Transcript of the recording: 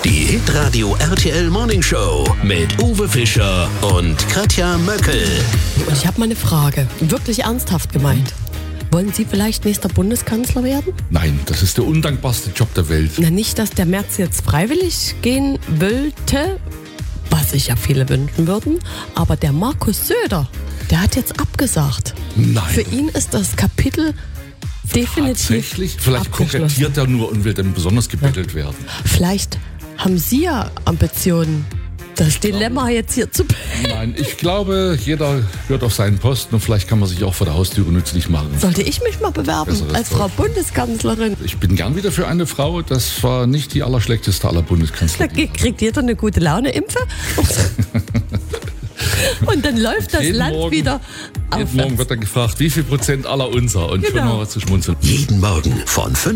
Die Hitradio RTL Morning Show mit Uwe Fischer und Katja Möckel. Und ich habe mal eine Frage, wirklich ernsthaft gemeint. Wollen Sie vielleicht nächster Bundeskanzler werden? Nein, das ist der undankbarste Job der Welt. Na, nicht, dass der Merz jetzt freiwillig gehen wollte, was sich ja viele wünschen würden, aber der Markus Söder, der hat jetzt abgesagt. Nein. Für ihn ist das Kapitel definitiv Tatsächlich? Vielleicht abgeschlossen. kokettiert er nur und will dann besonders gebettelt werden. Vielleicht haben Sie ja Ambitionen, das Dilemma jetzt hier zu beenden. Nein, ich glaube, jeder hört auf seinen Posten und vielleicht kann man sich auch vor der Haustüre nützlich machen. Sollte ich mich mal bewerben Besseres als Frau Zeug. Bundeskanzlerin? Ich bin gern wieder für eine Frau. Das war nicht die allerschlechteste aller Da Bundeskanzler. kriegt jeder eine gute Laune-Impfe. Und dann läuft das Jeden Land Morgen- wieder Jeden aufwärts. Morgen wird er gefragt, wie viel Prozent aller unser? Und schon Genau. mal was zu schmunzeln. Jeden Morgen von 5